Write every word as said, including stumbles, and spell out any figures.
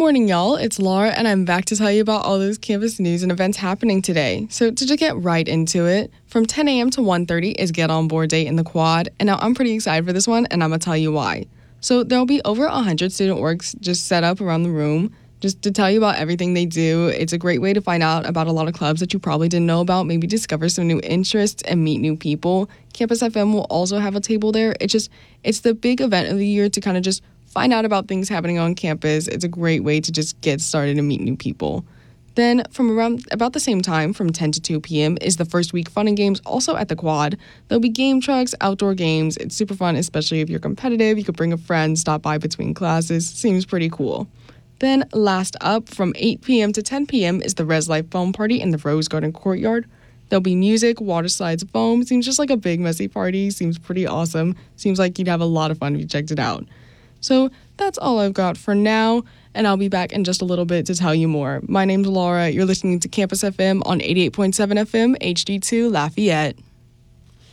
morning, y'all. It's Laura, and I'm back to tell you about all those campus news and events happening today. So to just get right into it, from ten a.m. to one thirty is Get On Board Day in the Quad, and now I'm pretty excited for this one, and I'm going to tell you why. So there'll be over one hundred student orgs just set up around the room, just to tell you about everything they do. It's a great way to find out about a lot of clubs that you probably didn't know about, maybe discover some new interests and meet new people. Campus F M will also have a table there. It's just, it's the big event of the year to kind of just find out about things happening on campus. It's a great way to just get started and meet new people. Then from around about the same time, from ten to two p.m., is the first week fun and games, also at the Quad. There'll be game trucks, outdoor games. It's super fun, especially if you're competitive. You could bring a friend, stop by between classes. Seems pretty cool. Then last up, from eight p.m. to ten p.m. is the Res Life Foam Party in the Rose Garden Courtyard. There'll be music, water slides, foam. Seems just like a big messy party. Seems pretty awesome. Seems like you'd have a lot of fun if you checked it out. So that's all I've got for now, and I'll be back in just a little bit to tell you more. My name's Laura. You're listening to Campus F M on eighty-eight point seven F M, H D two Lafayette.